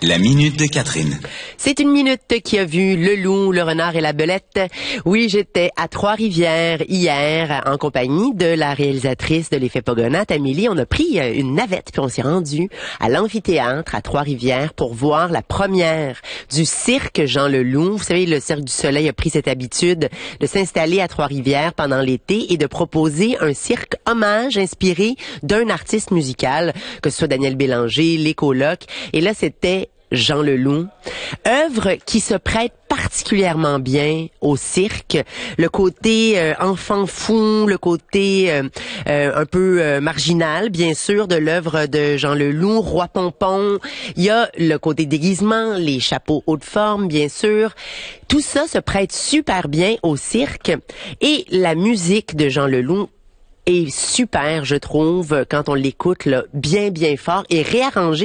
La minute de Catherine. C'est une minute qui a vu le loup, le renard et la belette. Oui, j'étais à Trois-Rivières hier en compagnie de la réalisatrice de l'Effet Pogonat, Amélie. On a pris une navette puis on s'est rendu à l'amphithéâtre à Trois-Rivières pour voir la première du cirque Jean Leloup. Vous savez, le Cirque du Soleil a pris cette habitude de s'installer à Trois-Rivières pendant l'été et de proposer un cirque hommage inspiré d'un artiste musical, que ce soit Daniel Bélanger, les Colocs. Et là, c'était Jean Leloup, œuvre qui se prête particulièrement bien au cirque, le côté enfant fou, le côté un peu marginal, bien sûr, de l'œuvre de Jean Leloup, Roi Pompon. Il y a le côté déguisement, les chapeaux haute forme, bien sûr. Tout ça se prête super bien au cirque et la musique de Jean Leloup est super, je trouve, quand on l'écoute là, bien fort et réarrangé